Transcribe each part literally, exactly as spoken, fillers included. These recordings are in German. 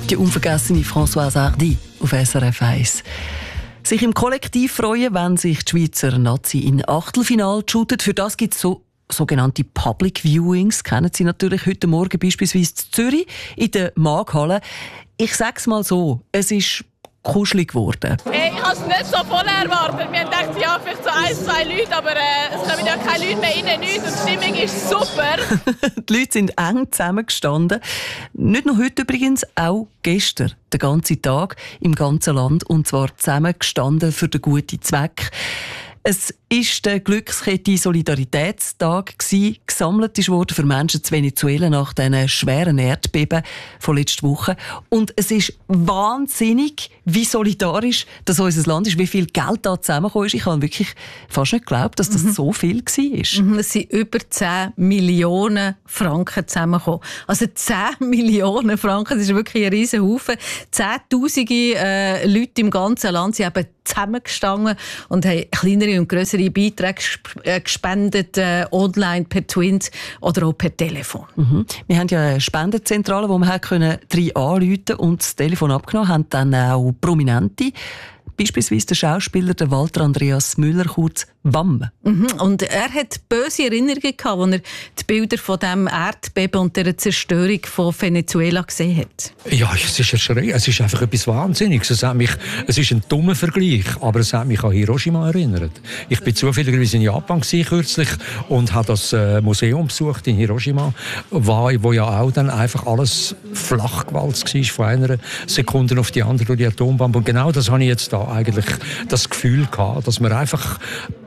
Die unvergessene Françoise Hardy auf S R F eins. Sich im Kollektiv freuen, wenn sich die Schweizer Nazi in Achtelfinale shootet. Für das gibt es so sogenannte Public Viewings. Kennen Sie natürlich heute Morgen beispielsweise in Zürich in der Maghalle. Ich sage es mal so, es ist kuschelig geworden. Hey, ich habe es nicht so voll erwartet. Wir haben gedacht, ja, vielleicht so ein, zwei Leute, aber äh, es kommen ja keine Leute mehr rein, nichts. Und die Stimmung ist super. Die Leute sind eng zusammengestanden. Nicht nur heute übrigens, auch gestern. Den ganzen Tag im ganzen Land. Und zwar zusammengestanden für den guten Zweck. Es war der Glückskette Solidaritätstag gewesen. Gesammelt wurde für Menschen in Venezuela nach diesen schweren Erdbeben von letzter Woche. Und es ist wahnsinnig, wie solidarisch das unser Land ist, wie viel Geld da zusammengekommen ist. Ich habe wirklich fast nicht geglaubt, dass das mhm. so viel war. Mhm, es sind über zehn Millionen Franken zusammengekommen. Also zehn Millionen Franken, das ist wirklich ein riesen Haufen. Zehntausende äh, Leute im ganzen Land sind eben zusammengestanden und haben kleinere und grössere Beiträge gespendet, äh, online, per Twint oder auch per Telefon. Mhm. Wir haben ja eine Spendenzentrale, wo wir anrufen konnten und das Telefon abgenommen haben, dann auch Prominente. Beispielsweise der Schauspieler der Walter Andreas Müller, kurz Wam. Mhm. Und er hat böse Erinnerungen gehabt, als er die Bilder von dem Erdbeben und der Zerstörung von Venezuela gesehen hat. Ja, es ist erschreckend. Es ist einfach etwas Wahnsinniges. Es, hat mich, es ist ein dummer Vergleich, aber es hat mich an Hiroshima erinnert. Ich war zufälligerweise in Japan kürzlich und habe das äh, Museum besucht in Hiroshima, wo, wo ja auch dann einfach alles flachgewalzt war von einer Sekunde auf die andere durch die Atombombe. Und genau das habe ich jetzt da eigentlich das Gefühl gehabt, dass man einfach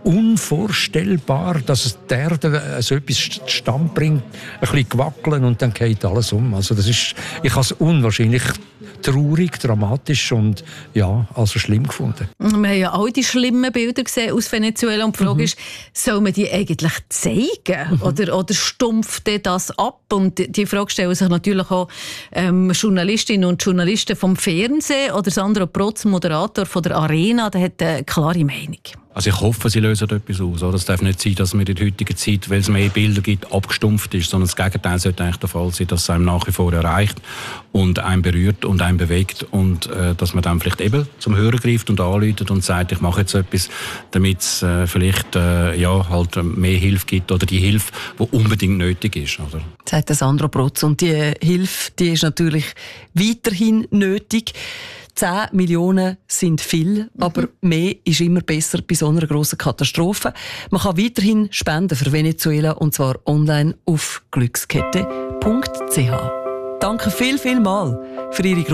unvorstellbar, dass die Erde so etwas zustande bringt, ein bisschen gewackeln und dann geht alles um. Also das ist, ich habe es unwahrscheinlich traurig, dramatisch und ja, also schlimm gefunden. Wir haben ja all die schlimmen Bilder gesehen aus Venezuela und die Frage mhm. ist, soll man die eigentlich zeigen mhm. oder, oder stumpft das ab? Und die Frage stellen sich natürlich auch ähm, Journalistinnen und Journalisten vom Fernsehen oder Sandro Protz, Moderator von der Arena, der hat eine klare Meinung. Also ich hoffe, sie lösen etwas aus. Oder? Es darf nicht sein, dass man in der heutigen Zeit, weil es mehr Bilder gibt, abgestumpft ist, sondern das Gegenteil sollte eigentlich der Fall sein, dass es einem nach wie vor erreicht und einen berührt und einen bewegt und äh, dass man dann vielleicht eben zum Hörer greift und anruft und sagt, ich mache jetzt etwas, damit es äh, vielleicht äh, ja, halt mehr Hilfe gibt oder die Hilfe, die unbedingt nötig ist. Oder? Sagt der Sandro Protz. Und die Hilfe, die ist natürlich weiterhin nötig. zehn Millionen sind viel, aber mhm. mehr ist immer besser bei so einer grossen Katastrophe. Man kann weiterhin spenden für Venezuela und zwar online auf glückskette punkt c h. Danke viel, viel mal für Ihre